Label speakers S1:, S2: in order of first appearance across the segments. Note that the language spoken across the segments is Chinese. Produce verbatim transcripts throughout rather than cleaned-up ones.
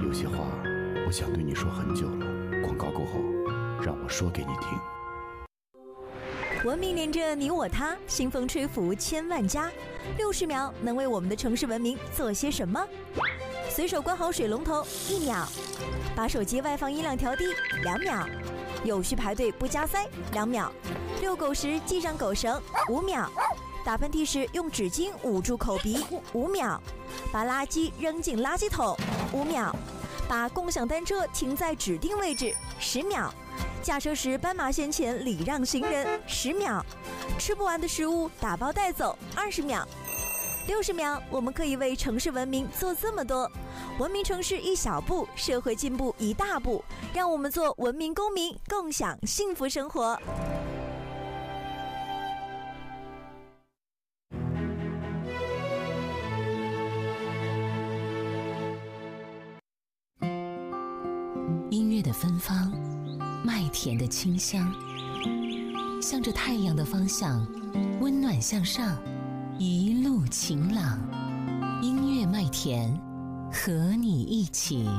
S1: 有些话我想对你说很久了，广告过后让我说给你听。
S2: 文明连着你我他，新风吹拂千万家。六十秒能为我们的城市文明做些什么？随手关好水龙头，一秒；把手机外放音量调低，两秒；有序排队不加塞，两秒；遛狗时系上狗绳，五秒；打喷嚏时用纸巾捂住口鼻，五秒；把垃圾扔进垃圾桶，五秒；把共享单车停在指定位置，十秒；驾车时斑马线前礼让行人，十秒；吃不完的食物打包带走，二十秒。六十秒，我们可以为城市文明做这么多。文明城市一小步，社会进步一大步。让我们做文明公民，共享幸福生活。
S3: 音乐的芬芳，麦田的清香，向着太阳的方向，温暖向上，一路晴朗。音乐麦田，和你一起。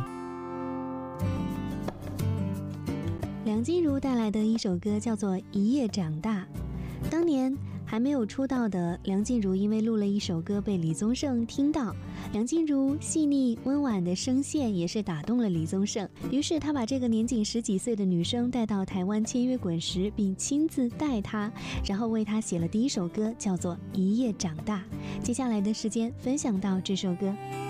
S4: 梁静茹带来的一首歌叫做《一夜长大》。当年还没有出道的梁静茹，因为录了一首歌被李宗盛听到，梁静茹细腻温婉的声线也是打动了李宗盛，于是他把这个年仅十几岁的女生带到台湾签约滚石，并亲自带她，然后为她写了第一首歌，叫做《一夜长大》。接下来的时间分享到这首歌。